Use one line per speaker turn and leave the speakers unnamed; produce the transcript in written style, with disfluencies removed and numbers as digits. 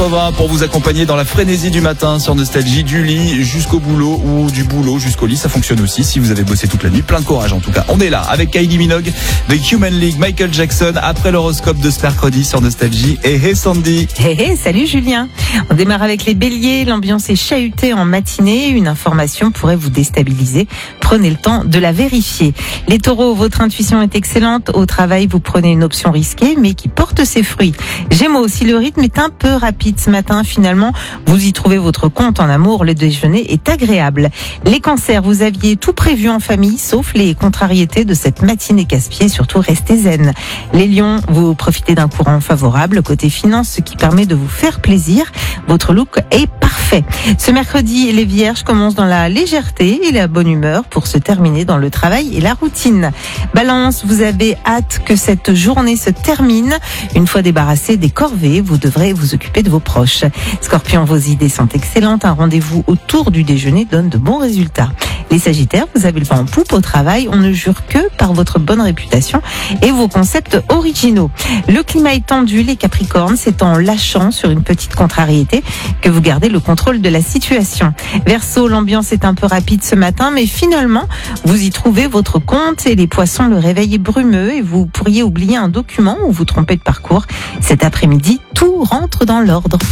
80 pour vous accompagner dans la frénésie du matin sur Nostalgie, du lit jusqu'au boulot ou du boulot jusqu'au lit. Ça fonctionne aussi si vous avez bossé toute la nuit. Plein de courage en tout cas. On est là avec Kylie Minogue, The Human League, Michael Jackson, après l'horoscope de ce mercredi sur Nostalgie. Et hey Sandy.
Hey, salut Julien. On démarre avec les béliers. L'ambiance est chahutée en matinée. Une information pourrait vous déstabiliser. Prenez le temps de la vérifier. Les taureaux, votre intuition est excellente. Au travail, vous prenez une option risquée mais qui porte ses fruits. Gémeaux, si le rythme est un peu rapide ce matin, finalement, vous y trouvez votre compte en amour. Le déjeuner est agréable. Les cancers, vous aviez tout prévu en famille, sauf les contrariétés de cette matinée casse-pied. Surtout, restez zen. Les lions, vous profitez d'un courant favorable côté finance, ce qui permet de vous faire plaisir. Votre look est parfait. Ce mercredi, les vierges commencent dans la légèreté et la bonne humeur pour se terminer dans le travail et la routine. Balance, vous avez hâte que cette journée se termine. Une fois débarrassé des corvées, vous devrez vous occuper de vos proches. Scorpion, vos idées sont excellentes. Un rendez-vous autour du déjeuner donne de bons résultats. Les sagittaires, vous avez le vent en poupe au travail. On ne jure que par votre bonne réputation et vos concepts originaux. Le climat est tendu, les capricornes. C'est en lâchant sur une petite contrariété que vous gardez le contrôle de la situation. Verseau, l'ambiance est un peu rapide ce matin, mais finalement, vous y trouvez votre compte. Et les poissons, le réveil est brumeux et vous pourriez oublier un document ou vous tromper de parcours. Cet après-midi, tout rentre dans l'ordre.